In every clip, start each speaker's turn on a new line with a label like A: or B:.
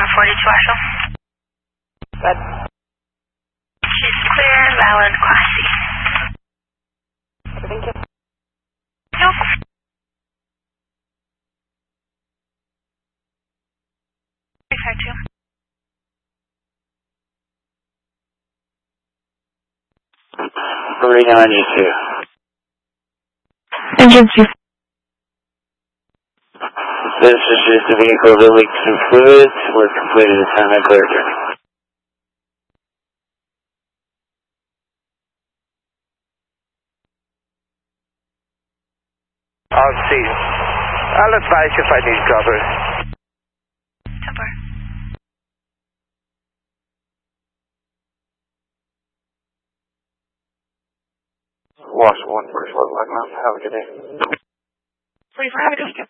A: 42 Marshall.
B: Good.
A: She's clear, valid, Class C.
B: Thank you.
A: Nope. Two.
C: 392.
D: Engine 2.
C: This is just a vehicle that leaks some fluids. We're completed the time and clear journey.
E: I'll see you. I'll advise you if I need cover.
A: Temper.
C: Wash 1, first level, have a good day.
A: 44, have a good day.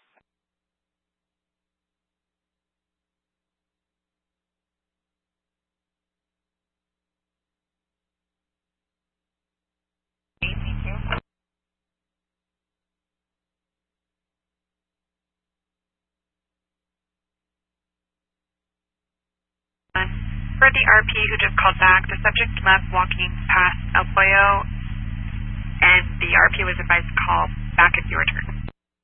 A: For the RP who just called back, the subject left walking past El Pollo, and the RP was advised to call back at your turn.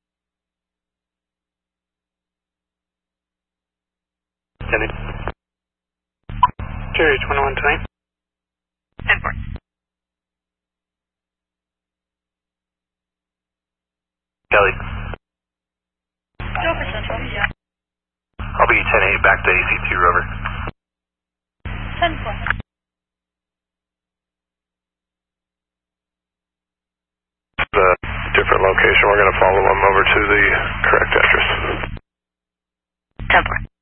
E: Cherry 2120.
A: 10-4.
E: Kelly.
A: Go for Central, yeah.
E: I'll be 10-8 back to AC2 Rover.
A: 10-4.
E: The different location, we're going to follow them over to the correct address.
A: 10-4.